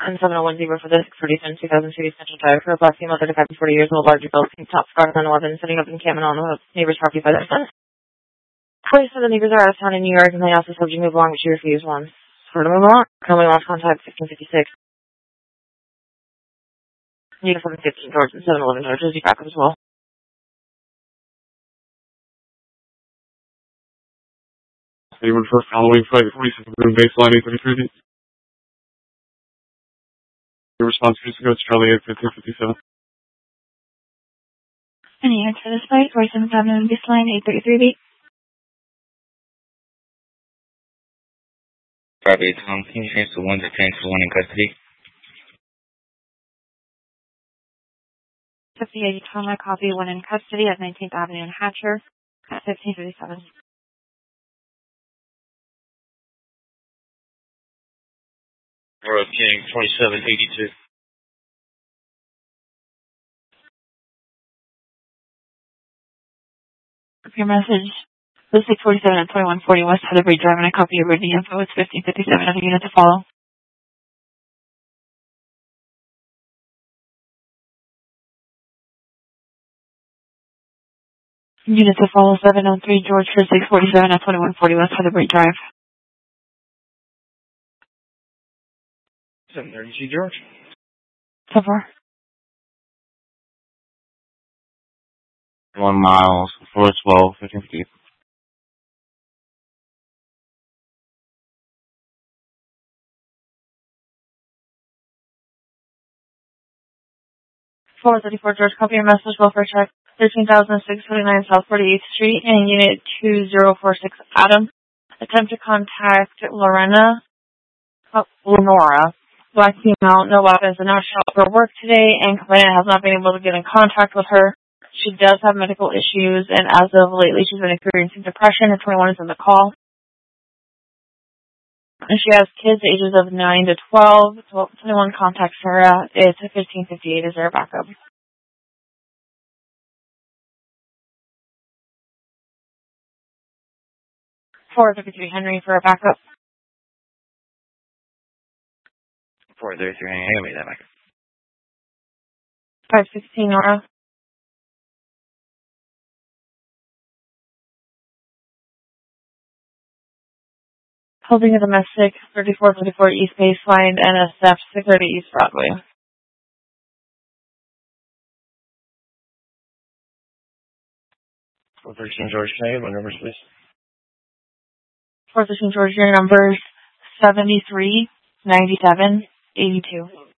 And 701 Zebra for the 647 2000 City Central Drive for a black female 35 to 40 years old, larger built, pink top scarf on 11, setting up encampment on the neighbor's property by their son. 47 neighbors are out of town in New York, and they also told you to move along, but she refused once. For to move along, only lost contact 1556. Need a 715 George and 711 George. Is you back up as well? Anyone first following flight 47 room baseline 833 feet. Your response is to go to Charlie 81557. Any answer to this flight 47 room baseline 833 feet. 5-8 Tom, can you transfer 1 to transfer 1 in custody? 58 Tom, I copy 1 in custody at 19th Avenue in Hatcher at 1557. Road King 2782. Your message. The 647 at 2140 West Heatherbury Drive, and I copy your written info. It's 1557 of the unit to follow. Unit to follow 703 George for 647 at 2140 West Heatherbury Drive. 732 George. So far. 1 miles, 412, 1550. 434 George, copy your message. Welfare check 13,629 South 48th Street and Unit 2046 Adam. Attempt to contact Lenora, black female, no weapons, and not show up for work today, and complainant has not been able to get in contact with her. She does have medical issues, and as of lately, she's been experiencing depression. Her 21 is in the call. And she has kids ages of 9 to 12. 21 contacts her. It's 1558. Is there a backup? 433 Henry for a backup. 433 Henry, I made that back. 516 Nora. Holding a domestic 3434 East Baseline, NSF 630 East Broadway. 413 George, can I get my numbers, please? 413 George, your number's 73 97 82.